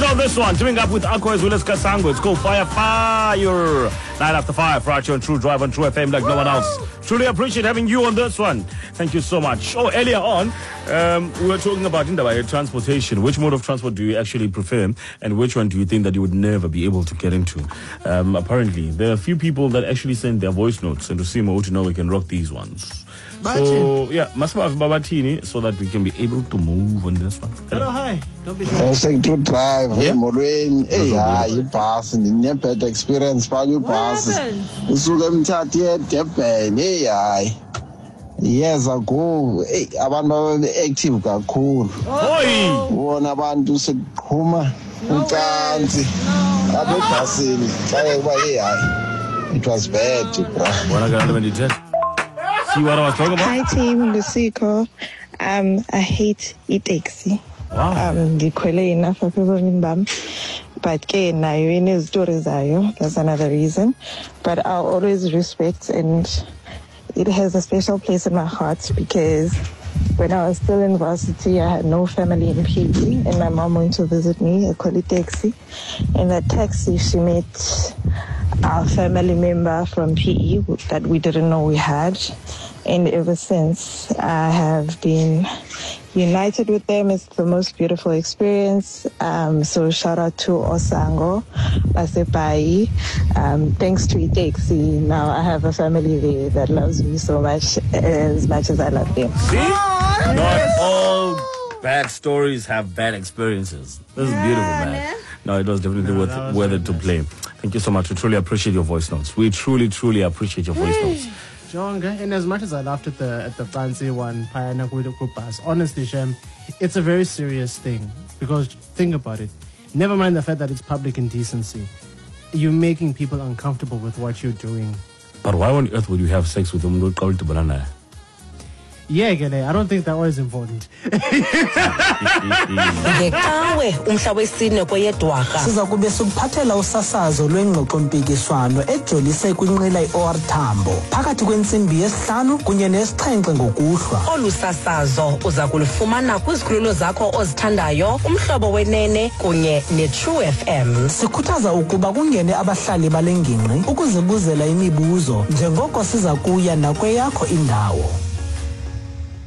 on this one. Teaming up with Akko as well as Kasango. It's called Fire. 9 after 5. Right here on True Drive on True FM like no one else. Truly appreciate having you on this one. Thank you so much. Oh, earlier on, we were talking about transportation. Which mode of transport do you actually prefer? And which one do you think that you would never be able to get into? Apparently, there are a few people that actually send their voice notes and to see more to know we can rock these ones. So, yeah, Masma Babatini, so that we can be able to move on this one. Hello, hi. Don't be shy. True Drive, Yeah. you pass, and you better experience, but you pass. Years ago, abantu active kakhulu. Wona abantu seqhuma ucansi abebhasini xa kuba it was bad, bro. See what I was talking about? Hi team, Lucico. I hate taxi. Wow. Ndikhwele enough of people in Bam. But that's another reason. But I'll always respect, and it has a special place in my heart because when I was still in varsity, I had no family in PE, and my mom went to visit me. I called it taxi. In that taxi, she met our family member from PE that we didn't know we had. And ever since, I have been united with them. It's the most beautiful experience. So shout out to Osango, Basepai. Thanks to taxi, now I have a family there that loves me so much as I love them. See? Not all bad stories have bad experiences. This is beautiful, man. No, it was definitely worth it to play. Thank you so much. We truly appreciate your voice notes. We truly, truly appreciate your voice notes. Jonga, and as much as I laughed at the fancy one, Payana Kupas, honestly, Shem, it's a very serious thing. Because think about it. Never mind the fact that it's public indecency. You're making people uncomfortable with what you're doing. But why on earth would you have sex with them? Yeah, Gele, I don't think that was important. Ngekawe umhla wesine kweyeDwarha siza kube sukuphathela usasazo lwengxoxo-mpikiswano ejolise kwinqila i-OR Tambo phakathi kwentsimbi yesihlanu kunye nesixhenxe ngokuhlwa. Olu sasazo uza kulufumana kwizikhululo zakho ozithandayo, umhlobo wenene kunye neTrue FM. Sikhuthaza ukuba kungene abahlali bale ngingqi ukuzibuzela imibuzo njengoko siza kuya nakweyakho indawo.